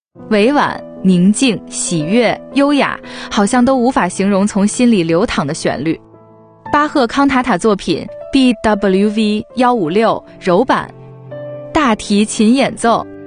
委婉、宁静、喜悦、优雅，好像都无法形容从心里流淌的旋律。巴赫康塔塔作品 BWV 156柔板，大提琴演奏